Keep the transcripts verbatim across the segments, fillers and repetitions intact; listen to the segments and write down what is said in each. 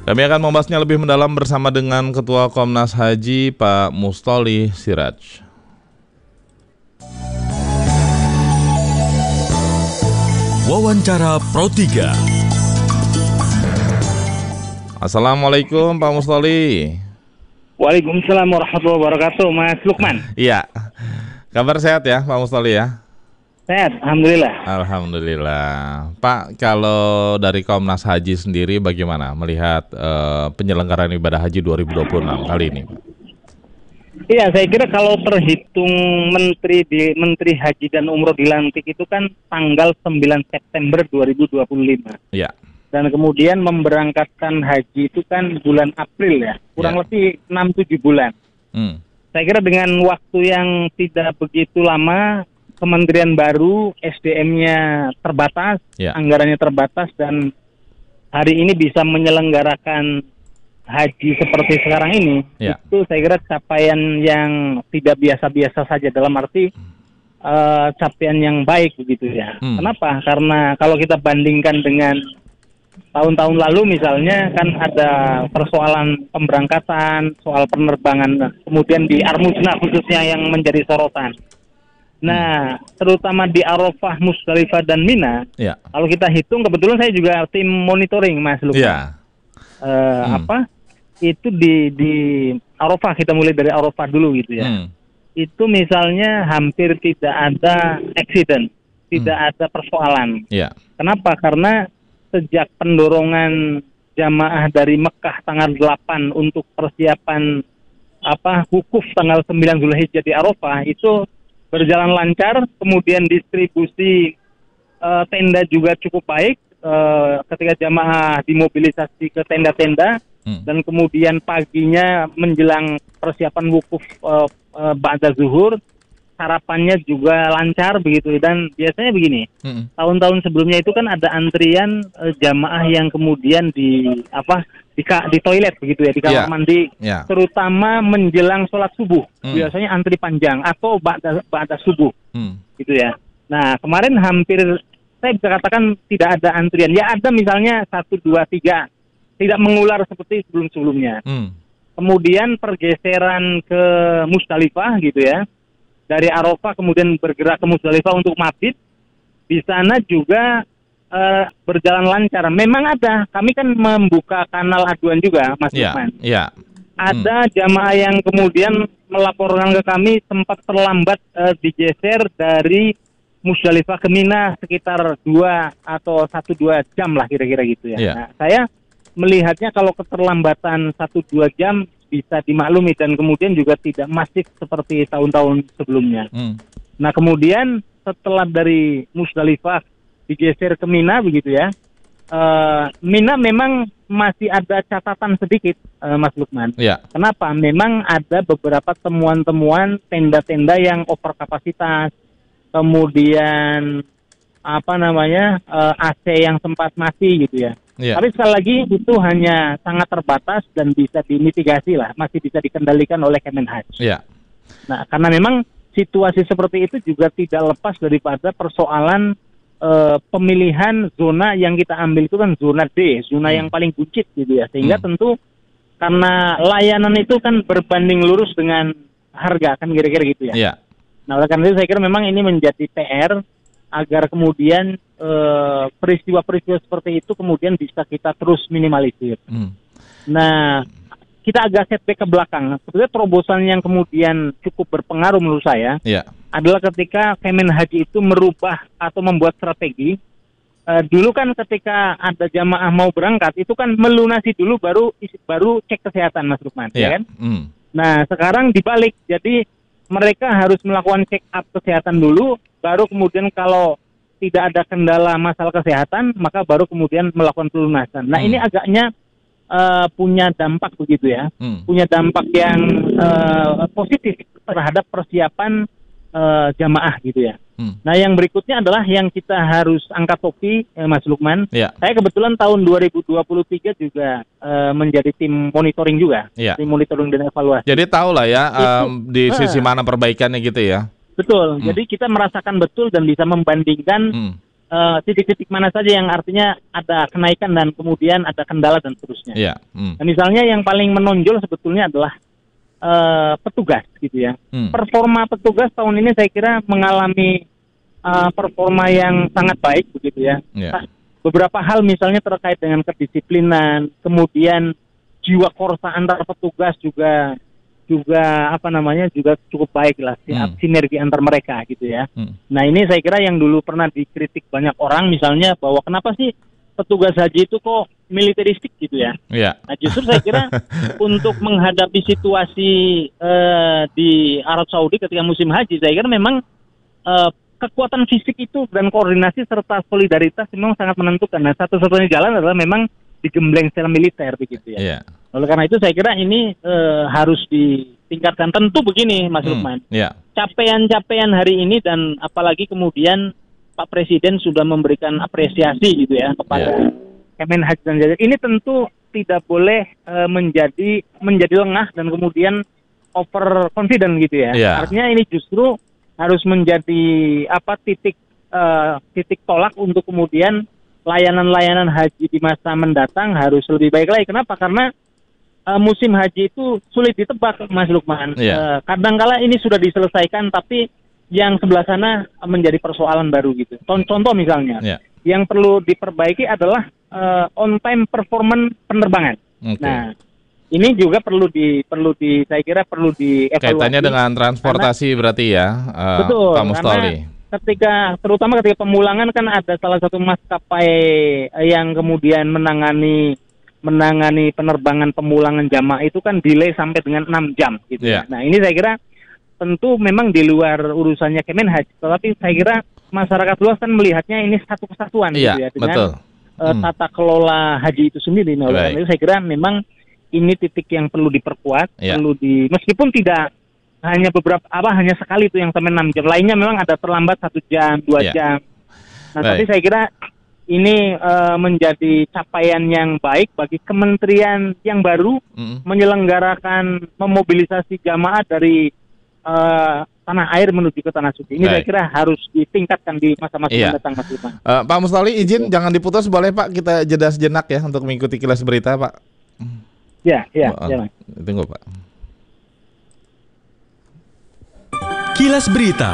Kami akan membahasnya lebih mendalam bersama dengan Ketua Komnas Haji Pak Mustoli Siraj. Wawancara Pro tiga. Assalamualaikum Pak Mustoli. Waalaikumsalam warahmatullahi wabarakatuh, Mas Lukman. Iya, kabar sehat ya Pak Mustoli ya? Sehat, Alhamdulillah. Alhamdulillah. Pak, kalau dari Komnas Haji sendiri bagaimana melihat uh, penyelenggaraan ibadah haji dua ribu dua puluh enam kali ini? Iya, saya kira kalau terhitung Menteri di Menteri Haji dan Umroh dilantik itu kan tanggal sembilan September dua ribu dua puluh lima. Iya. Dan kemudian memberangkatkan haji itu kan bulan April ya, kurang Ya. lebih enam tujuh bulan. Hmm. Saya kira dengan waktu yang tidak begitu lama, kementerian baru, S D M-nya terbatas, Ya. anggarannya terbatas, dan hari ini bisa menyelenggarakan haji seperti sekarang ini, Ya. itu saya kira capaian yang tidak biasa-biasa saja, dalam arti uh, capaian yang baik begitu ya. Hmm. Kenapa? Karena kalau kita bandingkan dengan tahun-tahun lalu misalnya kan ada persoalan pemberangkatan, soal penerbangan, kemudian di Armusna khususnya yang menjadi sorotan. Nah, terutama di Arafah, Musdalifah dan Mina, Ya. kalau kita hitung, kebetulan saya juga tim monitoring, Mas Lukman. Ya. Eh, Hmm. Apa? Itu di di Arafah, kita mulai dari Arafah dulu gitu ya. Hmm. Itu misalnya hampir tidak ada accident, tidak ada persoalan. Ya. Kenapa? Karena sejak pendorongan jamaah dari Mekah tanggal delapan untuk persiapan apa wukuf tanggal sembilan Zulhijjah di Arafah itu berjalan lancar, kemudian distribusi uh, tenda juga cukup baik uh, ketika jamaah dimobilisasi ke tenda-tenda, hmm. dan kemudian paginya menjelang persiapan wukuf uh, uh, ba'da zuhur, harapannya juga lancar begitu. Dan biasanya begini, hmm. tahun-tahun sebelumnya itu kan ada antrian uh, jamaah yang kemudian di apa di, di toilet begitu ya, di kamar Yeah. mandi, Yeah. terutama menjelang sholat subuh, hmm. biasanya antri panjang atau ba'da ba'da subuh, hmm. gitu ya. Nah kemarin hampir saya bisa katakan tidak ada antrian. Ya ada misalnya satu dua tiga, tidak mengular seperti sebelum-sebelumnya. Hmm. Kemudian pergeseran ke Musdalifah gitu ya. Dari Arafah kemudian bergerak ke Musdalifah untuk mabit, di sana juga uh, berjalan lancar. Memang ada, kami kan membuka kanal aduan juga, Mas Ya, Lukman. ya. Ada hmm. jamaah yang kemudian melaporkan ke kami sempat terlambat uh, digeser dari Musdalifah ke Mina sekitar dua atau satu dua jam lah kira-kira gitu ya. Ya. Nah, saya melihatnya kalau keterlambatan satu dua jam bisa dimaklumi dan kemudian juga tidak masif seperti tahun-tahun sebelumnya. Hmm. Nah kemudian setelah dari Musdalifah digeser ke Mina begitu ya, uh, Mina memang masih ada catatan sedikit, uh, Mas Lukman. Ya. Kenapa? Memang ada beberapa temuan-temuan tenda-tenda yang over kapasitas, kemudian apa namanya uh, A C yang sempat mati gitu ya. Yeah. Tapi sekali lagi itu hanya sangat terbatas dan bisa dimitigasi lah, masih bisa dikendalikan oleh Kemenhaj. Yeah. Nah, karena memang situasi seperti itu juga tidak lepas daripada persoalan uh, pemilihan zona yang kita ambil itu kan zona D, zona hmm. yang paling buncit gitu ya. Sehingga hmm. tentu karena layanan itu kan berbanding lurus dengan harga kan kira-kira gitu ya. Yeah. Nah, oleh karena itu saya kira memang ini menjadi P R agar kemudian eh, peristiwa-peristiwa seperti itu kemudian bisa kita terus minimalisir. Hmm. Nah, kita agak setback ke belakang. Sebenarnya terobosan yang kemudian cukup berpengaruh menurut saya yeah. adalah ketika Kemenhaj itu merubah atau membuat strategi. Eh, dulu kan ketika ada jamaah mau berangkat itu kan melunasi dulu baru baru cek kesehatan, Mas Lukman, yeah. ya kan? Hmm. Nah, sekarang dibalik. Jadi mereka harus melakukan check up kesehatan dulu, baru kemudian kalau tidak ada kendala masalah kesehatan, maka baru kemudian melakukan pelunasan. Nah, hmm. ini agaknya uh, punya dampak begitu ya, hmm. punya dampak yang uh, positif terhadap persiapan uh, jamaah gitu ya. Hmm. Nah, yang berikutnya adalah yang kita harus angkat topi, eh, Mas Lukman. Ya. Saya kebetulan tahun dua ribu dua puluh tiga juga uh, menjadi tim monitoring juga, ya. tim monitoring dan evaluasi. Jadi tahu lah ya um, di sisi uh, mana perbaikannya gitu ya. Betul. Hmm. Jadi kita merasakan betul dan bisa membandingkan hmm. uh, titik-titik mana saja yang artinya ada kenaikan dan kemudian ada kendala dan seterusnya. Yeah. Hmm. Nah, misalnya yang paling menonjol sebetulnya adalah uh, petugas gitu ya. Hmm. Performa petugas tahun ini saya kira mengalami uh, performa yang sangat baik begitu ya. Yeah. Nah, beberapa hal misalnya terkait dengan kedisiplinan, kemudian jiwa korsa antar petugas juga juga apa namanya juga cukup baik lah, hmm. sinergi antar mereka gitu ya. Hmm. Nah ini saya kira yang dulu pernah dikritik banyak orang misalnya bahwa kenapa sih petugas haji itu kok militeristik gitu ya. Yeah. Nah justru saya kira untuk menghadapi situasi uh, di Arab Saudi ketika musim haji, saya kira memang uh, kekuatan fisik itu dan koordinasi serta solidaritas memang sangat menentukan. Nah satu-satunya jalan adalah memang digembleng secara militer begitu ya. Yeah. Oleh karena itu saya kira ini e, harus ditingkatkan. Tentu begini Mas hmm, Lukman, yeah. capaian-capaian hari ini dan apalagi kemudian Pak Presiden sudah memberikan apresiasi gitu ya kepada yeah. Kemen Haji dan Jazak. Ini tentu tidak boleh e, menjadi menjadi lengah dan kemudian over confident gitu ya. Yeah. Artinya ini justru harus menjadi apa titik e, titik tolak untuk kemudian layanan-layanan haji di masa mendatang harus lebih baik lagi. Kenapa? Karena Uh, musim haji itu sulit ditebak, Mas Lukman. Yeah. Uh, kadangkala ini sudah diselesaikan, tapi yang sebelah sana menjadi persoalan baru gitu. Contoh misalnya, yeah. yang perlu diperbaiki adalah uh, on-time performance penerbangan. Okay. Nah, ini juga perlu di, perlu di, saya kira perlu dievaluasi. Kaitannya dengan transportasi karena, berarti ya, uh, betul, Pak Mustoli. Ketika, terutama ketika pemulangan kan ada salah satu maskapai yang kemudian menangani menangani penerbangan pemulangan jamaah itu kan delay sampai dengan enam jam gitu. Yeah. Nah ini saya kira tentu memang di luar urusannya Kemenhaj, tetapi saya kira masyarakat luas kan melihatnya ini satu kesatuan yeah, gitu ya dengan betul. Uh, hmm. tata kelola haji itu sendiri. Nah oleh karena itu saya kira memang ini titik yang perlu diperkuat, yeah. perlu di meskipun tidak hanya beberapa apa hanya sekali itu yang sampai enam jam, lainnya memang ada terlambat satu jam, dua yeah. jam. Nah Baik. Tapi saya kira ini uh, menjadi capaian yang baik bagi kementerian yang baru mm. menyelenggarakan memobilisasi jamaah dari uh, tanah air menuju ke tanah suci. Ini baik. Saya kira harus ditingkatkan di masa-masa iya. mendatang, Mas Lukman. Uh, Pak Mustoli, izin jangan diputus, boleh Pak kita jeda sejenak ya untuk mengikuti kilas berita, Pak. Ya, ya, oh, ya. Tunggu, Pak. Kilas Berita.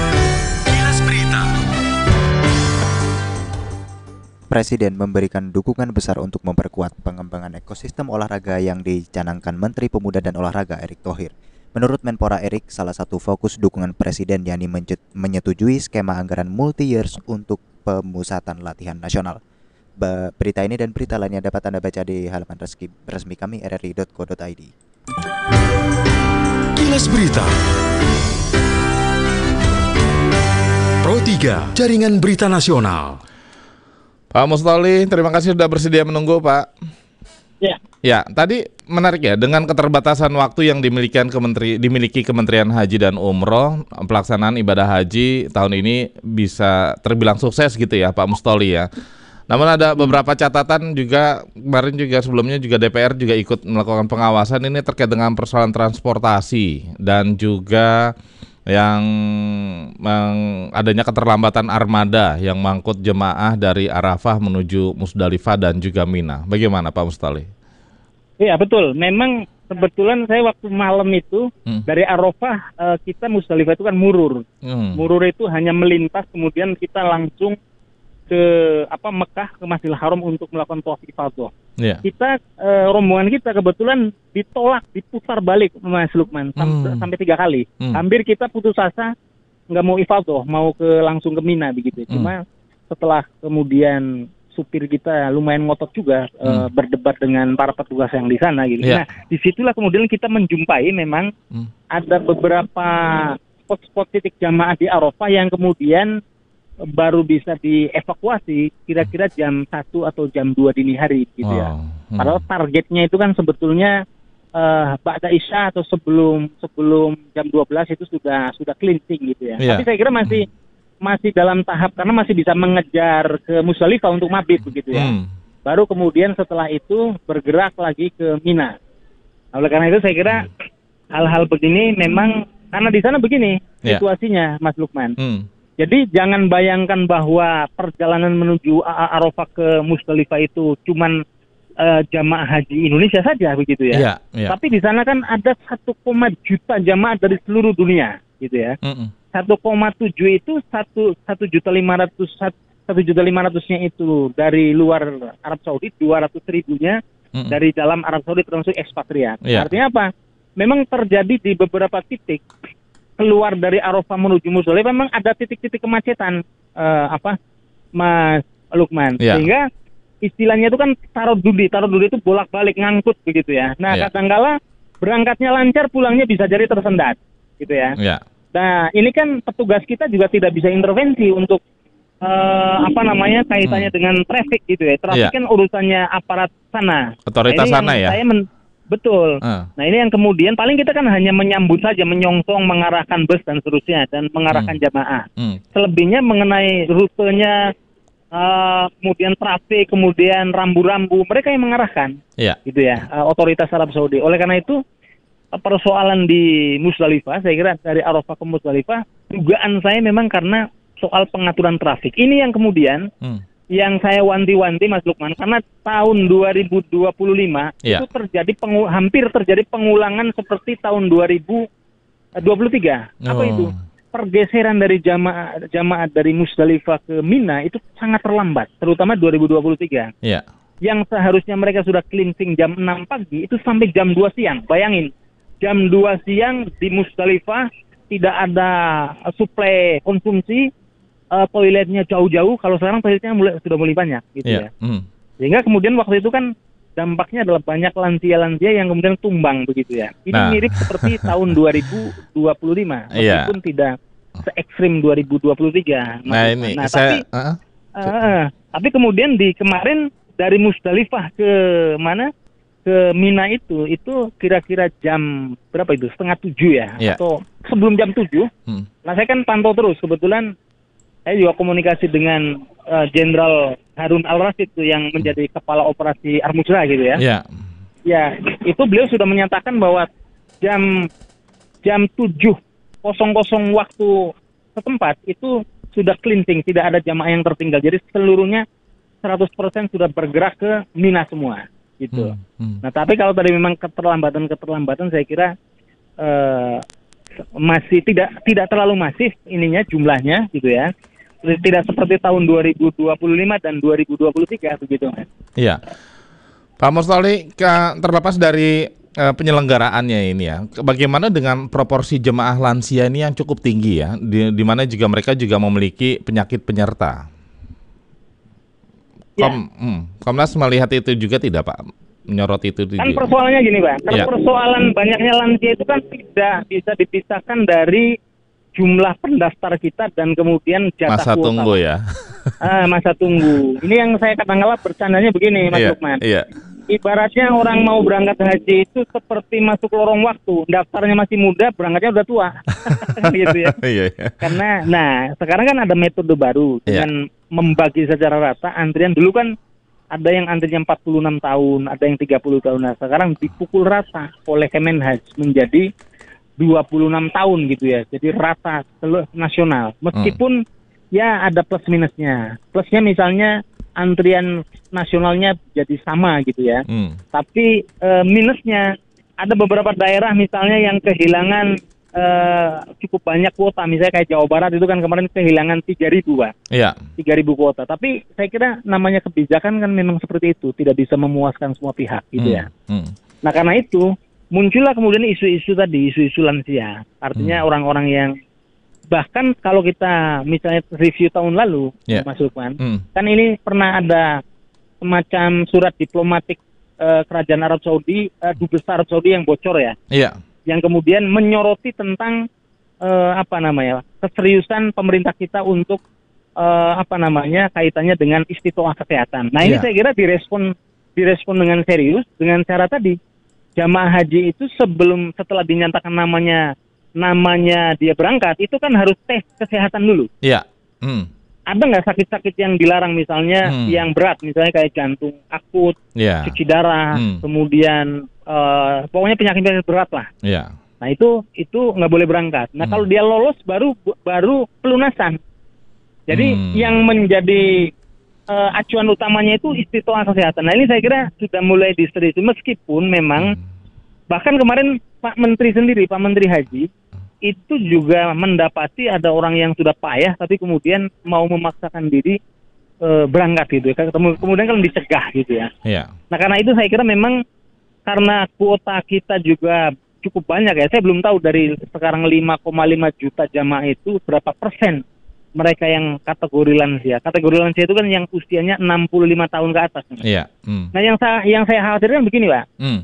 Presiden memberikan dukungan besar untuk memperkuat pengembangan ekosistem olahraga yang dicanangkan Menteri Pemuda dan Olahraga Erick Thohir. Menurut Menpora Erick, salah satu fokus dukungan Presiden yakni menyetujui skema anggaran multi-years untuk pemusatan latihan nasional. Berita ini dan berita lainnya dapat Anda baca di halaman resmi, resmi kami r r i dot co dot i d. Kilas Berita Pro tiga, Jaringan Berita Nasional. Pak Mustoli, terima kasih sudah bersedia menunggu, Pak. Ya. Ya, tadi menarik ya, dengan keterbatasan waktu yang dimiliki Kementeri, dimiliki Kementerian Haji dan Umroh, pelaksanaan ibadah haji tahun ini bisa terbilang sukses gitu ya, Pak Mustoli ya. Namun ada beberapa catatan juga, kemarin juga sebelumnya juga D P R juga ikut melakukan pengawasan ini terkait dengan persoalan transportasi dan juga yang meng, adanya keterlambatan armada yang mengangkut jemaah dari Arafah menuju Musdalifah dan juga Mina. Bagaimana Pak Mustoli? Iya betul, memang kebetulan saya waktu malam itu hmm. dari Arafah uh, kita Musdalifah itu kan murur. Hmm. Murur itu hanya melintas kemudian kita langsung ke apa Mekah ke Masjidil Haram untuk melakukan tawaf ifadah. Yeah. Kita e, rombongan kita kebetulan ditolak, diputar balik Mas Lukman sampai, mm. sampai tiga kali. Mm. Hampir kita putus asa nggak mau ifadah, mau ke langsung ke Mina begitu. Mm. Cuma setelah kemudian supir kita lumayan ngotot juga mm. e, berdebat dengan para petugas yang di sana gitu. Yeah. Nah, disitulah kemudian kita menjumpai memang mm. ada beberapa spot-spot titik jamaah di Arafah yang kemudian baru bisa dievakuasi kira-kira jam satu atau jam dua dini hari gitu ya. Oh, hmm. Padahal targetnya itu kan sebetulnya uh, ba'da isya atau sebelum sebelum jam dua belas itu sudah sudah cleansing gitu ya. Yeah. Tapi saya kira masih hmm. masih dalam tahap karena masih bisa mengejar ke Musdalifah untuk mabit begitu ya. Hmm. Baru kemudian setelah itu bergerak lagi ke Mina. Oleh karena itu saya kira hmm. hal-hal begini memang karena di sana begini yeah. situasinya Mas Lukman. Hmm. Jadi jangan bayangkan bahwa perjalanan menuju Arafah ke Musdalifah itu cuman uh, jamaah haji Indonesia saja begitu ya. Iya, iya. Tapi di sana kan ada satu koma juta jamaah dari seluruh dunia gitu ya. Mm-mm. satu koma tujuh itu satu juta lima ratus satu juta lima ratusnya itu dari luar Arab Saudi, dua ratus ribunya mm-mm. dari dalam Arab Saudi termasuk ekspatriat. Iya. Artinya apa? Memang terjadi di beberapa titik keluar dari Arafah menuju Musdalifah memang ada titik-titik kemacetan uh, apa Mas Lukman, ya. Sehingga istilahnya itu kan tarodudi, tarodudi itu bolak-balik ngangkut begitu ya. Nah, ya. kadangkala berangkatnya lancar, pulangnya bisa jadi tersendat gitu ya. ya. Nah, ini kan petugas kita juga tidak bisa intervensi untuk uh, apa namanya kaitannya hmm. dengan traffic gitu ya. Traffic ya. kan urusannya aparat sana. Otoritas nah, sana ya. Saya men- Betul. Uh. Nah ini yang kemudian paling kita kan hanya menyambut saja, menyongsong, mengarahkan bus dan seterusnya dan mengarahkan hmm. jamaah. Hmm. Selebihnya mengenai rutenya, uh, kemudian trafik, kemudian rambu-rambu, mereka yang mengarahkan. Yeah. Gitu ya, uh, otoritas Arab Saudi. Oleh karena itu persoalan di Musdalifah, saya kira dari Arafah ke Musdalifah, dugaan saya memang karena soal pengaturan trafik. Ini yang kemudian hmm. yang saya wanti-wanti Mas Lukman, karena tahun dua ribu dua puluh lima yeah. itu terjadi pengu- hampir terjadi pengulangan seperti tahun dua ribu dua puluh tiga. Oh. Apa itu? Pergeseran dari jamaah jamaah dari Musdalifah ke Mina itu sangat terlambat, terutama dua ribu dua puluh tiga. Yeah. Yang seharusnya mereka sudah cleansing jam enam pagi itu sampai jam dua siang. Bayangin, jam dua siang di Musdalifah tidak ada suplai konsumsi. Uh, toiletnya jauh-jauh, kalau sekarang toiletnya mulai, sudah mulai banyak gitu yeah. ya. Mm. Sehingga kemudian waktu itu kan dampaknya adalah banyak lansia-lansia yang kemudian tumbang begitu ya. Ini nah. mirip seperti tahun dua ribu dua puluh lima, meskipun yeah. tidak se-ekstrim dua ribu dua puluh tiga. Nah ini, nah, saya... Tapi, uh, uh, tapi kemudian di kemarin dari Musdalifah ke mana? Ke Mina itu, itu kira-kira jam berapa itu? Setengah tujuh ya? Yeah. Atau sebelum jam tujuh. Hmm. Nah saya kan pantau terus, kebetulan saya juga komunikasi dengan Jenderal uh, Harun Al-Rashid tuh yang menjadi kepala operasi Al-Musra gitu ya. Yeah. Ya, itu beliau sudah menyatakan bahwa jam jam tujuh waktu setempat itu sudah cleansing, tidak ada jamaah yang tertinggal. Jadi seluruhnya seratus persen sudah bergerak ke Mina semua gitu. Hmm, hmm. Nah, tapi kalau tadi memang keterlambatan-keterlambatan saya kira uh, masih tidak tidak terlalu masif ininya jumlahnya gitu ya. Tidak seperti tahun dua ribu dua puluh lima dan dua ribu dua puluh tiga begitu. Iya. Pak Mustoli, terlepas dari uh, penyelenggaraannya ini ya, bagaimana dengan proporsi jemaah lansia ini yang cukup tinggi ya, di, di mana juga mereka juga memiliki penyakit penyerta. Ya. Kom, hmm, Komnas melihat itu juga tidak Pak? Menyorot itu juga. Kan persoalannya gini Pak, ya. Persoalan banyaknya lansia itu kan tidak bisa dipisahkan dari jumlah pendaftar kita dan kemudian jatah masa kuota. tunggu ya. Ah, masa tunggu. Ini yang saya kadang-kadang bercandanya begini Mas iya, Lukman. Iya. Ibaratnya orang mau berangkat haji itu seperti masuk lorong waktu. Daftarnya masih muda, berangkatnya udah tua. Gitu ya. Iya, iya. Karena nah, sekarang kan ada metode baru dengan iya. membagi secara rata antrian. Dulu kan ada yang antrinya empat puluh enam tahun, ada yang tiga puluh tahun. Nah, sekarang dipukul rata oleh Kemenhaj menjadi dua puluh enam tahun gitu ya. Jadi rata seluruh nasional. Meskipun hmm. ya ada plus minusnya. Plusnya misalnya antrian nasionalnya jadi sama gitu ya. Hmm. Tapi e, minusnya ada beberapa daerah misalnya yang kehilangan e, cukup banyak kuota. Misalnya kayak Jawa Barat itu kan kemarin kehilangan tiga ribu Pak. Iya. tiga ribu kuota. Tapi saya kira namanya kebijakan kan memang seperti itu. Tidak bisa memuaskan semua pihak gitu hmm. ya. Hmm. Nah karena itu muncullah kemudian isu-isu tadi, isu-isu lansia. Artinya hmm. orang-orang yang bahkan kalau kita misalnya review tahun lalu, yeah. Mas Lukman, hmm. kan ini pernah ada semacam surat diplomatik uh, kerajaan Arab Saudi, uh, dubes Arab Saudi yang bocor ya, yeah. yang kemudian menyoroti tentang uh, apa namanya keseriusan pemerintah kita untuk uh, apa namanya kaitannya dengan istitoah kesehatan. Nah ini yeah. saya kira direspon direspon dengan serius dengan cara tadi. Jamaah haji itu sebelum setelah dinyatakan namanya namanya dia berangkat itu kan harus tes kesehatan dulu. Iya. Hmm. Ada nggak sakit-sakit yang dilarang misalnya hmm. yang berat misalnya kayak jantung akut, yeah. cuci darah, hmm. kemudian uh, pokoknya penyakit-penyakit berat lah. Iya. Nah itu itu nggak boleh berangkat. Nah hmm. kalau dia lolos baru baru pelunasan. Jadi Hmm. yang menjadi uh, acuan utamanya itu istiqomah kesehatan. Nah ini saya kira sudah mulai diserius, meskipun memang Hmm. bahkan kemarin Pak Menteri sendiri, Pak Menteri Haji itu juga mendapati ada orang yang sudah payah tapi kemudian mau memaksakan diri uh, berangkat gitu ya. Kemudian kan dicegah gitu ya. Iya. Nah karena itu saya kira memang karena kuota kita juga cukup banyak ya. Saya belum tahu dari sekarang lima koma lima juta jamaah itu berapa persen mereka yang kategori lansia. Kategori lansia itu kan yang usianya enam puluh lima tahun ke atas. Iya. Hmm. Nah yang saya yang saya khawatirkan begini Pak. Hmm.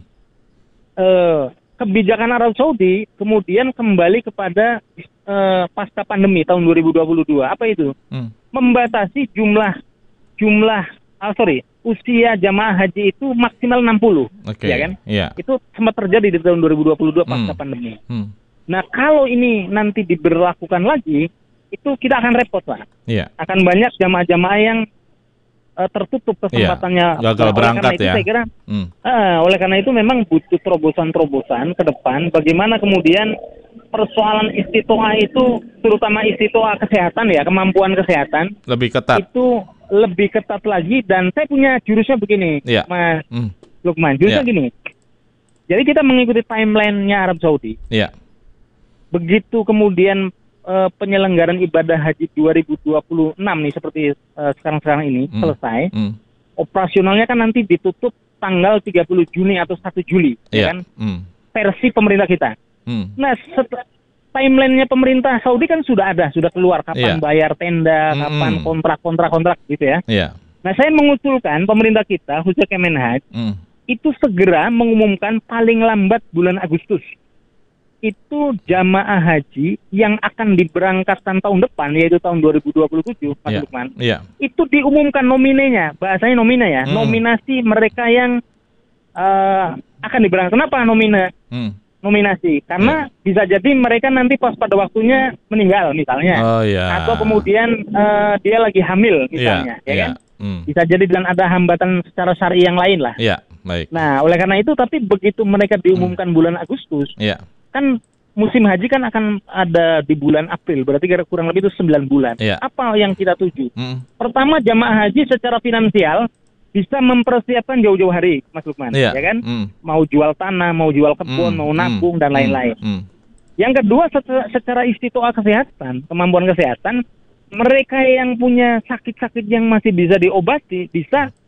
Eh, kebijakan Arab Saudi kemudian kembali kepada eh, pasca pandemi tahun dua ribu dua puluh dua. Apa itu? Hmm. Membatasi jumlah jumlah ah, sorry usia jamaah haji itu maksimal enam puluh. Oke. Ya kan? Iya. Itu sempat terjadi di tahun dua ribu dua puluh dua pasca Hmm. pandemi. Hmm. Nah kalau ini nanti diberlakukan lagi, itu kita akan repot Pak. Iya. Akan banyak jamaah-jamaah yang uh, tertutup kesempatannya. Iya. Gagal Oleh berangkat karena itu ya. Saya kira, Hmm. uh, oleh karena itu memang butuh terobosan-terobosan ke depan. Bagaimana kemudian persoalan istiqomah itu, terutama istiqomah kesehatan ya, kemampuan kesehatan Lebih ketat. itu lebih ketat lagi. Dan saya punya jurusnya begini, Iya. Mas Hmm. Lukman. Jurusnya Iya. gini. Jadi kita mengikuti timelinenya Arab Saudi. Iya. Begitu kemudian uh, penyelenggaraan ibadah haji dua ribu dua puluh enam nih seperti uh, sekarang-sekarang ini Hmm. selesai, Hmm. operasionalnya kan nanti ditutup tanggal tiga puluh Juni atau satu Juli, ya Iya. kan? Hmm. Versi pemerintah kita. Hmm. Nah, set- timelinenya pemerintah Saudi kan sudah ada, sudah keluar kapan Iya. bayar tenda, Mm-mm. kapan kontrak-kontrak-kontrak gitu ya. Iya. Nah, saya mengusulkan pemerintah kita, khususnya Kemenhaj, Hmm. itu segera mengumumkan paling lambat bulan Agustus. Itu jamaah haji yang akan diberangkatkan tahun depan, yaitu tahun dua ribu dua puluh tujuh, Mas Iya. Lukman. Iya. Itu diumumkan nominenya, bahasanya nomina ya, Hmm. nominasi mereka yang eh, akan diberangkatkan. Kenapa nomina? Hmm. Nominasi, karena bisa jadi mereka nanti pas pada waktunya meninggal misalnya, Oh iya. atau kemudian eh, dia lagi hamil misalnya, Iya. ya Iya. kan? Hmm. Bisa jadi dan ada hambatan secara syar'i yang lain lah. Iya. Baik. Nah, oleh karena itu, tapi begitu mereka diumumkan bulan Agustus, Iya. kan musim haji kan akan ada di bulan April, berarti kira kurang lebih itu sembilan bulan. Iya. Apa yang kita tuju? Hmm. Pertama, jamaah haji secara finansial bisa mempersiapkan jauh-jauh hari, Mas Lukman, Iya. ya kan? Hmm. Mau jual tanah, mau jual kebun, Hmm. mau Hmm. nabung dan Hmm. lain-lain. Hmm. Yang kedua, secara, secara istiqomah kesehatan, kemampuan kesehatan, mereka yang punya sakit-sakit yang masih bisa diobati bisa